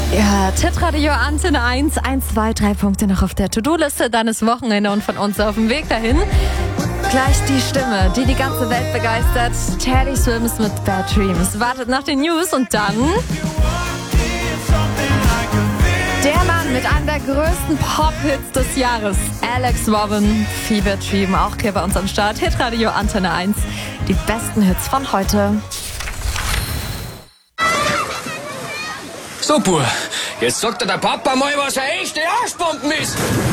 Ja, Hitradio Antenne 1, 2, 3 Punkte noch auf der To-Do-Liste deines Wochenende und von uns auf dem Weg dahin. Gleich die Stimme, die ganze Welt begeistert. Teddy Swims mit Bad Dreams. Wartet nach den News und dann der Mann mit einem der größten Pop-Hits des Jahres, Alex Robin, Fever Dream, auch hier bei uns am Start. Hitradio Antenne 1, die besten Hits von heute. So, Bub, jetzt sagt der Papa mal, was eine echte Arschbomben ist.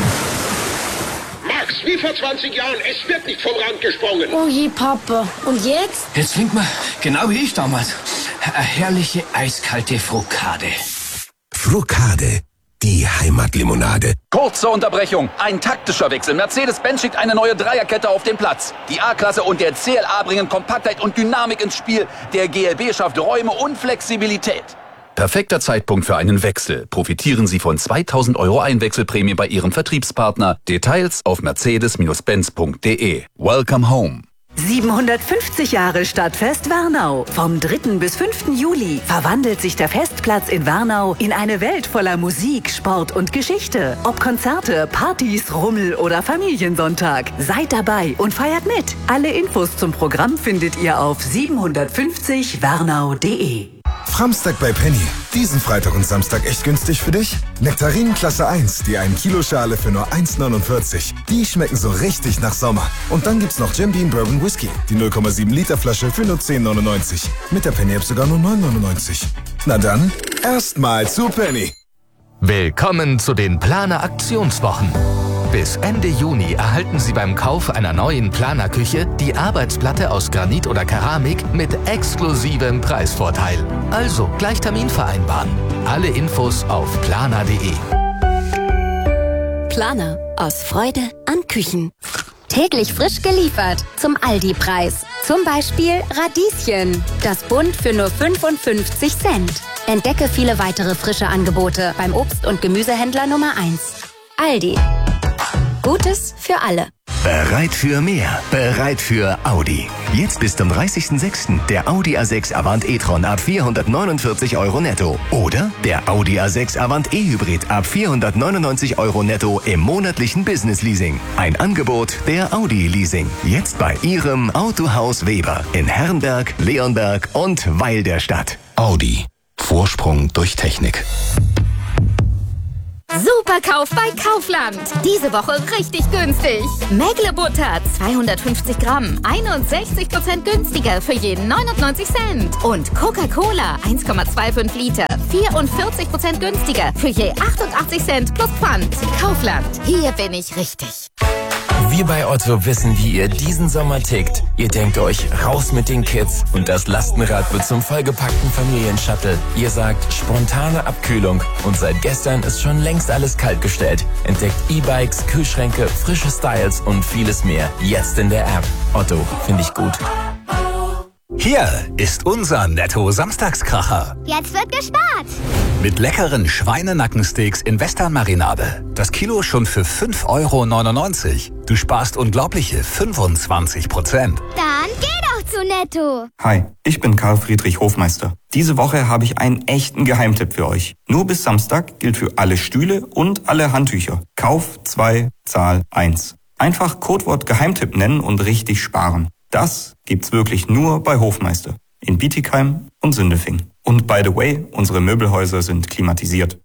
Max, wie vor 20 Jahren, es wird nicht vom Rand gesprungen. Oh je, Papa. Und jetzt? Jetzt trinkt man, genau wie ich damals, eine herrliche eiskalte Frukade. Frukade, die Heimatlimonade. Kurze Unterbrechung, ein taktischer Wechsel. Mercedes-Benz schickt eine neue Dreierkette auf den Platz. Die A-Klasse und der CLA bringen Kompaktheit und Dynamik ins Spiel. Der GLB schafft Räume und Flexibilität. Perfekter Zeitpunkt für einen Wechsel. Profitieren Sie von 2.000 € Einwechselprämie bei Ihrem Vertriebspartner. Details auf mercedes-benz.de. Welcome home. 750 Jahre Stadtfest Wernau. Vom 3. bis 5. Juli verwandelt sich der Festplatz in Wernau in eine Welt voller Musik, Sport und Geschichte. Ob Konzerte, Partys, Rummel oder Familiensonntag. Seid dabei und feiert mit. Alle Infos zum Programm findet ihr auf 750wernau.de. Framstag bei Penny. Diesen Freitag und Samstag echt günstig für dich? Nektarinen Klasse 1, die 1 Kilo Schale für nur 1,49. Die schmecken so richtig nach Sommer. Und dann gibt's noch Jim Beam Bourbon Whisky, die 0,7 Liter Flasche für nur 10,99. Mit der Penny App sogar nur 9,99. Na dann, erstmal zu Penny. Willkommen zu den Planer Aktionswochen. Bis Ende Juni erhalten Sie beim Kauf einer neuen Planer-Küche die Arbeitsplatte aus Granit oder Keramik mit exklusivem Preisvorteil. Also gleich Termin vereinbaren. Alle Infos auf planer.de. Planer. Aus Freude an Küchen. Täglich frisch geliefert zum Aldi-Preis. Zum Beispiel Radieschen. Das Bund für nur 55 Cent. Entdecke viele weitere frische Angebote beim Obst- und Gemüsehändler Nummer 1. Aldi. Gutes für alle. Bereit für mehr. Bereit für Audi. Jetzt bis zum 30.06. der Audi A6 Avant e-tron ab 449 € netto. Oder der Audi A6 Avant e-Hybrid ab 499 € netto im monatlichen Business-Leasing. Ein Angebot der Audi Leasing. Jetzt bei Ihrem Autohaus Weber in Herrenberg, Leonberg und Weil der Stadt. Audi. Vorsprung durch Technik. Superkauf bei Kaufland. Diese Woche richtig günstig. Mägle-Butter 250 Gramm, 61% günstiger für jeden 99 Cent. Und Coca-Cola 1,25 Liter, 44% günstiger für je 88 Cent plus Pfand. Kaufland, hier bin ich richtig. Wir bei Otto wissen, wie ihr diesen Sommer tickt. Ihr denkt euch, raus mit den Kids und das Lastenrad wird zum vollgepackten Familienshuttle. Ihr sagt, spontane Abkühlung und seit gestern ist schon längst alles kaltgestellt. Entdeckt E-Bikes, Kühlschränke, frische Styles und vieles mehr. Jetzt in der App. Otto, finde ich gut. Hier ist unser Netto-Samstagskracher. Jetzt wird gespart. Mit leckeren Schweinenackensteaks in Western-Marinade. Das Kilo schon für 5,99 €. Du sparst unglaubliche 25%. Dann geh doch zu Netto. Hi, ich bin Karl Friedrich Hofmeister. Diese Woche habe ich einen echten Geheimtipp für euch. Nur bis Samstag gilt für alle Stühle und alle Handtücher. Kauf 2, Zahl 1. Einfach Codewort Geheimtipp nennen und richtig sparen. Das gibt's wirklich nur bei Hofmeister. In Bietigheim und Sindelfingen. Und by the way, unsere Möbelhäuser sind klimatisiert.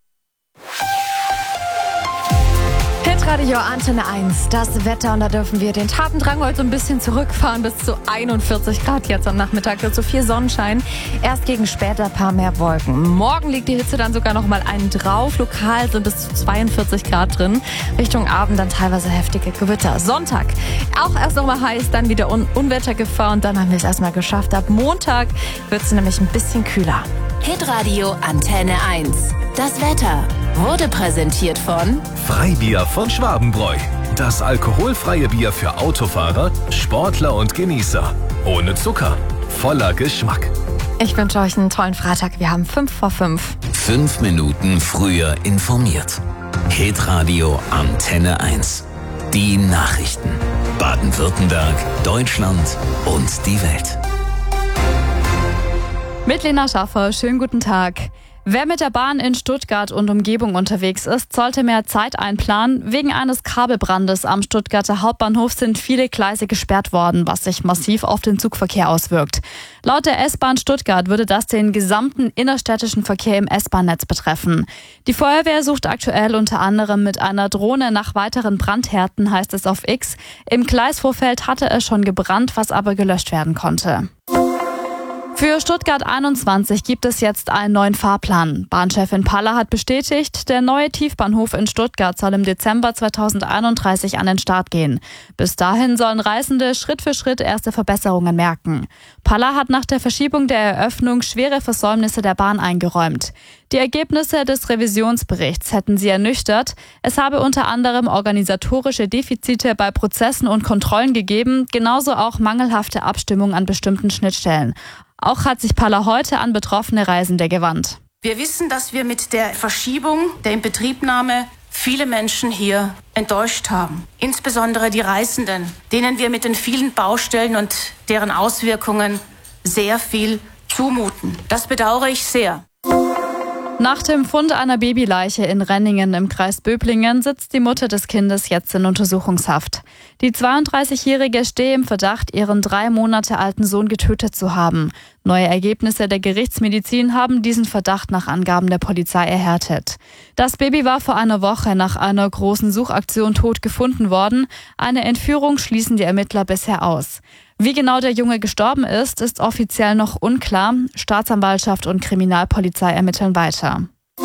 Hitradio Antenne 1, das Wetter, und da dürfen wir den Tatendrang heute so ein bisschen zurückfahren, bis zu 41 Grad jetzt am Nachmittag, dazu viel Sonnenschein, erst gegen später ein paar mehr Wolken. Morgen liegt die Hitze dann sogar noch mal einen drauf, lokal sind bis zu 42 Grad drin, Richtung Abend dann teilweise heftige Gewitter. Sonntag auch erst noch mal heiß, dann wieder Unwettergefahr und dann haben wir es erstmal geschafft. Ab Montag wird es nämlich ein bisschen kühler. Hitradio Antenne 1. Das Wetter wurde präsentiert von Freibier von Schwabenbräu. Das alkoholfreie Bier für Autofahrer, Sportler und Genießer. Ohne Zucker, voller Geschmack. Ich wünsche euch einen tollen Freitag. Wir haben 5 vor 5. 5 Minuten früher informiert. Hitradio Antenne 1. Die Nachrichten. Baden-Württemberg, Deutschland und die Welt. Mit Lena Schaffer, schönen guten Tag. Wer mit der Bahn in Stuttgart und Umgebung unterwegs ist, sollte mehr Zeit einplanen. Wegen eines Kabelbrandes am Stuttgarter Hauptbahnhof sind viele Gleise gesperrt worden, was sich massiv auf den Zugverkehr auswirkt. Laut der S-Bahn Stuttgart würde das den gesamten innerstädtischen Verkehr im S-Bahn-Netz betreffen. Die Feuerwehr sucht aktuell unter anderem mit einer Drohne nach weiteren Brandhärten, heißt es auf X. Im Gleisvorfeld hatte es schon gebrannt, was aber gelöscht werden konnte. Für Stuttgart 21 gibt es jetzt einen neuen Fahrplan. Bahnchefin Paller hat bestätigt, der neue Tiefbahnhof in Stuttgart soll im Dezember 2031 an den Start gehen. Bis dahin sollen Reisende Schritt für Schritt erste Verbesserungen merken. Paller hat nach der Verschiebung der Eröffnung schwere Versäumnisse der Bahn eingeräumt. Die Ergebnisse des Revisionsberichts hätten sie ernüchtert. Es habe unter anderem organisatorische Defizite bei Prozessen und Kontrollen gegeben, genauso auch mangelhafte Abstimmung an bestimmten Schnittstellen. Auch hat sich Paller heute an betroffene Reisende gewandt. Wir wissen, dass wir mit der Verschiebung der Inbetriebnahme viele Menschen hier enttäuscht haben. Insbesondere die Reisenden, denen wir mit den vielen Baustellen und deren Auswirkungen sehr viel zumuten. Das bedauere ich sehr. Nach dem Fund einer Babyleiche in Renningen im Kreis Böblingen sitzt die Mutter des Kindes jetzt in Untersuchungshaft. Die 32-Jährige stehe im Verdacht, ihren 3 Monate alten Sohn getötet zu haben. Neue Ergebnisse der Gerichtsmedizin haben diesen Verdacht nach Angaben der Polizei erhärtet. Das Baby war vor einer Woche nach einer großen Suchaktion tot gefunden worden. Eine Entführung schließen die Ermittler bisher aus. Wie genau der Junge gestorben ist, ist offiziell noch unklar. Staatsanwaltschaft und Kriminalpolizei ermitteln weiter.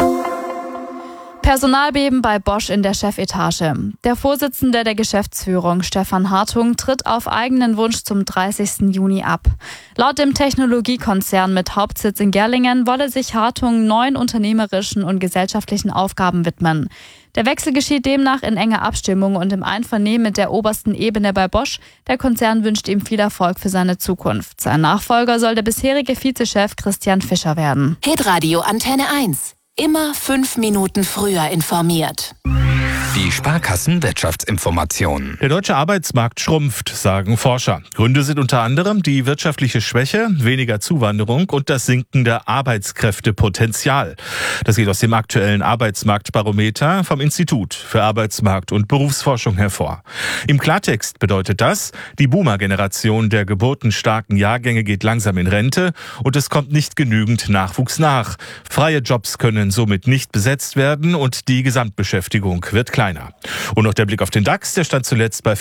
Personalbeben bei Bosch in der Chefetage. Der Vorsitzende der Geschäftsführung, Stefan Hartung, tritt auf eigenen Wunsch zum 30. Juni ab. Laut dem Technologiekonzern mit Hauptsitz in Gerlingen wolle sich Hartung neuen unternehmerischen und gesellschaftlichen Aufgaben widmen. Der Wechsel geschieht demnach in enger Abstimmung und im Einvernehmen mit der obersten Ebene bei Bosch. Der Konzern wünscht ihm viel Erfolg für seine Zukunft. Sein Nachfolger soll der bisherige Vizechef Christian Fischer werden. Hitradio Antenne 1. Immer 5 Minuten früher informiert. Die Sparkassen-Wirtschaftsinformation. Der deutsche Arbeitsmarkt schrumpft, sagen Forscher. Gründe sind unter anderem die wirtschaftliche Schwäche, weniger Zuwanderung und das sinkende Arbeitskräftepotenzial. Das geht aus dem aktuellen Arbeitsmarktbarometer vom Institut für Arbeitsmarkt- und Berufsforschung hervor. Im Klartext bedeutet das, die Boomer-Generation der geburtenstarken Jahrgänge geht langsam in Rente und es kommt nicht genügend Nachwuchs nach. Freie Jobs können somit nicht besetzt werden und die Gesamtbeschäftigung wird kleiner. Und noch der Blick auf den DAX, der stand zuletzt bei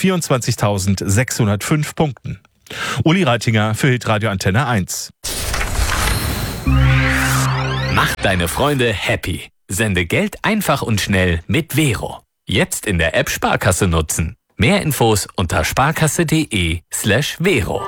24.605 Punkten. Uli Reitinger für Hitradio Antenne 1. Mach deine Freunde happy. Sende Geld einfach und schnell mit Vero. Jetzt in der App Sparkasse nutzen. Mehr Infos unter sparkasse.de/Vero.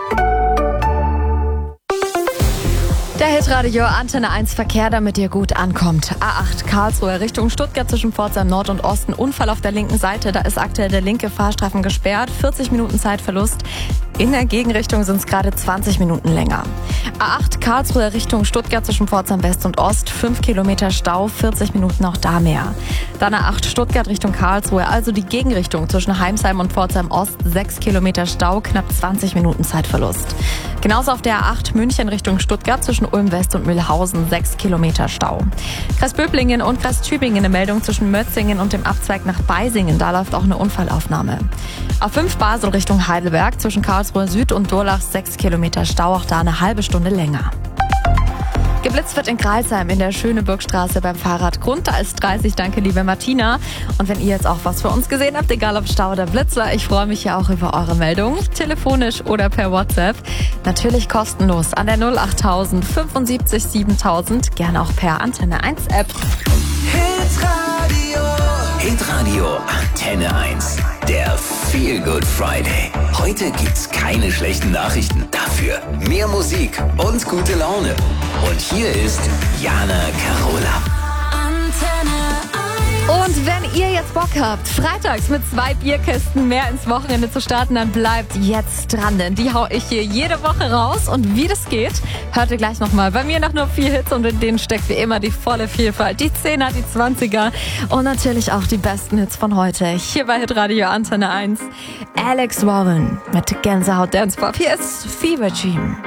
Der Hitradio Antenne 1 Verkehr, damit ihr gut ankommt. A8 Karlsruhe Richtung Stuttgart zwischen Pforzheim Nord und Osten. Unfall auf der linken Seite, da ist aktuell der linke Fahrstreifen gesperrt. 40 Minuten Zeitverlust. In der Gegenrichtung sind es gerade 20 Minuten länger. A8 Karlsruhe Richtung Stuttgart zwischen Pforzheim West und Ost. 5 Kilometer Stau, 40 Minuten auch da mehr. Dann A8 Stuttgart Richtung Karlsruhe, also die Gegenrichtung zwischen Heimsheim und Pforzheim Ost. 6 Kilometer Stau, knapp 20 Minuten Zeitverlust. Genauso auf der A8 München Richtung Stuttgart zwischen Ulm West und Mühlhausen 6 Kilometer Stau. Kreis Böblingen und Kreis Tübingen eine Meldung zwischen Mötzingen und dem Abzweig nach Beisingen. Da läuft auch eine Unfallaufnahme. A5 Basel Richtung Heidelberg zwischen Karlsruhe Süd und Durlach 6 Kilometer Stau. Auch da eine halbe Stunde länger. Geblitzt wird in Crailsheim in der Schöneburgstraße beim Fahrradgrund. Da ist 30. Danke, liebe Martina. Und wenn ihr jetzt auch was für uns gesehen habt, egal ob Stau oder Blitzler, ich freue mich ja auch über eure Meldung. Telefonisch oder per WhatsApp. Natürlich kostenlos an der 08000 75 7000. Gerne auch per Antenne 1 App. Hitradio Antenne 1. Der Feel Good Friday. Heute gibt's keine schlechten Nachrichten. Dafür mehr Musik und gute Laune. Und hier ist Jana Carola. Und wenn ihr jetzt Bock habt, freitags mit 2 Bierkästen mehr ins Wochenende zu starten, dann bleibt jetzt dran, denn die hau ich hier jede Woche raus. Und wie das geht, hört ihr gleich nochmal. Bei mir nach nur 4 Hits und in denen steckt wie immer die volle Vielfalt. Die 10er, die 20er und natürlich auch die besten Hits von heute. Hier bei Hitradio Antenne 1. Alex Warren mit Gänsehaut Dance Pop. Hier ist Fever Dream.